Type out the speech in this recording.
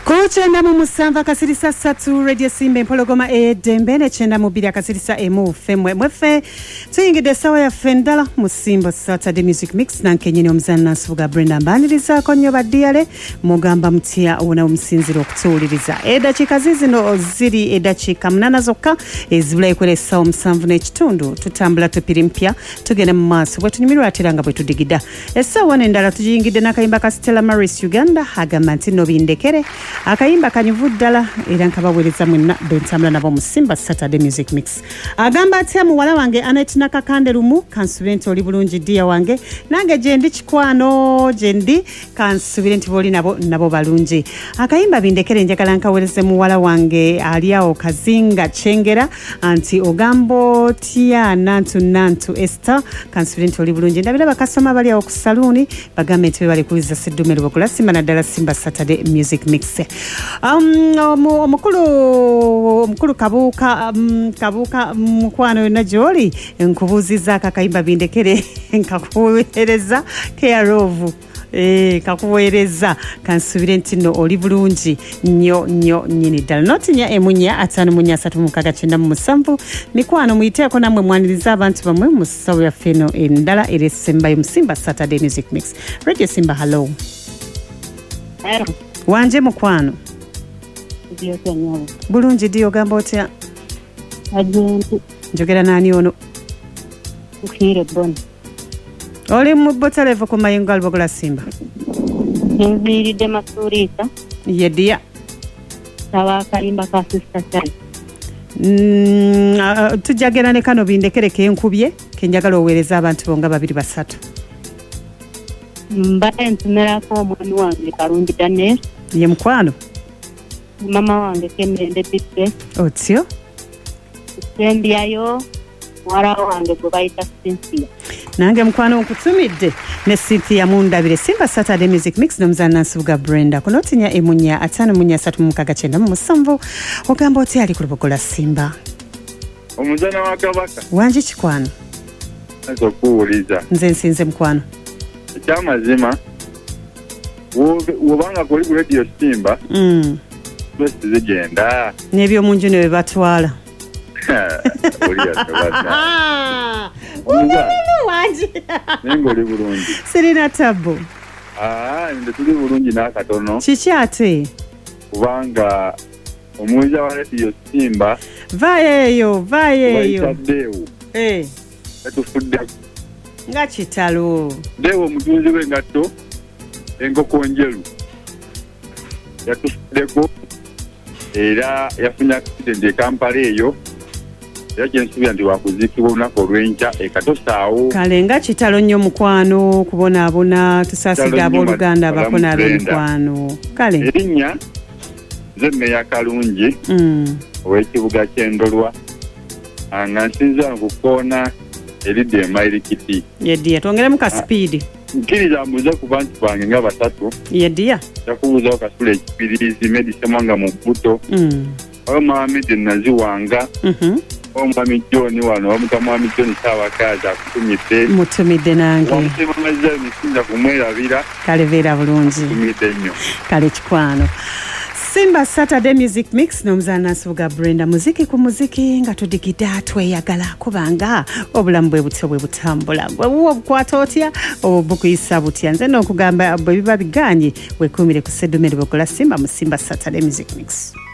Kuchenda mu musanva kasirisa satu Radio Simba empologoma edembe ne chenda mu biri akasirisa emu femwe mwefe tuyingide sawa ya fendala musimbo Saturday Music Mix na nkenyini omuzana nsubuga Brenda Mbaniriza konyo badiale mugamba mtia una umsinziro okutuuliriza edakika zino ziri edakika munana zokka ezibula ekwelesa omusanvu n'ekitundu tutambula tupiri mpya tugenda mu maaso bwe tunyumirwa ateranga bwe tudigida esawa n'endala tuyingide n'akayimba ka Stella Maris Uganda agamba nti nobindekere akayimba kanyuvu ddala era nkabaweereza mwenna bentambula nabo musimba Saturday Music Mix agamba atya muwala wange Anet Nakakande lumu kansubire nti oli bulungi dia wange nange gyendi kikwano gyendi kansubire nti boli nabo balungi akayimba bindekere njagala nkaweereze muwala wange aliawo kazinga chengera anti ogambo tia nantu Esther kansubire nti oli bulungi ndabira bakasoma bali awo ku saluni bagambe nti bali kuliza sedumero bakula simba na dala Simba Saturday Music Mix omukulu kabuka mukwano na joli nkubuziza akakayimba bindekere nkakuweereza kearovu kakuweereza kansubire nti no oli bulungi nnyo nyini ddala notinya emunya atano munya 3 mikwano muyiteeko namwe mwaniriza abantu bamwe mu ssawo ya feno endala eresemba Musimba Saturday Music Mix Radio Simba hello wanje mukwano bulungi dio gamba otya njogera nani ono ukire bon oli mu botalevo ku mayingo alibogula Simba nziride masurita yedia sawa kalimba ka sister chai tujagera ne kano bindekere kenkubye kenjagala oweereza abantu bonga 2-3 mbate ntumera ko omwami wange Karungi Daniel ye mukwano mama wange Kemende Pipe otyo sendiayo wara wange gwe bayita Cynthia nange mukwano nkutumidde ne Cynthia mundabire Simba Saturday Music Mix nomuzana nsubuga Brenda kunotinya emunya 5-3 ogamba oti ali kulibogola Simba omuzana wa Kabaka wanje kikwano azokuwuliza nze nsinze mukwano ekyamazima wobanga kuli ku Radio Simba bese zigenda nebyo munju ne batwala wanje nengoli bulungi sirina tabu nde tuli bulungi n'akatono kiki ate kubanga omwiza wa Radio Simba vayeyo Dewo yatufudde nga kitalo Dewo omutunzi w'engatto enkoko njeru yatufuddeko era yafunye accident e Kampala eyo era kyensuubira nti wakuziikibwa olunaku olw'enkya ekatosaawo kale nga kitalo nnyo mukwano kubonaabona tusaasiga abooluganda abakona ab'emikwano kale erinnya nze Meya Kalungi ow'ekibuga ky'Endolwa nga nsinza okukoona eridde emairikiti yeddiya twongeremu ka speed nkiriza mbuze ku bantu bange nga 3 yeddiya yakubuuzaho kasula ekipirizi medisemwanga mu bbuto omwami Naziwanga omwami John wano omwami John Saawakazi akutumidde mutumidde nange omusemamaza emisinza kumwerabira kale beera bulungi tumidde nnyo kale kikwano Simba Saturday Music Mix nomuzana nsubuga Brenda muziki ku muziki nga tudigida tweyagala kubanga obulamu bwe butyo bwe butambula gwe obukwata otya obukuyisa butya nze n'okugamba bwe biba biganye wekumire ku sedumeri bokola Simba mu Simba Saturday Music Mix.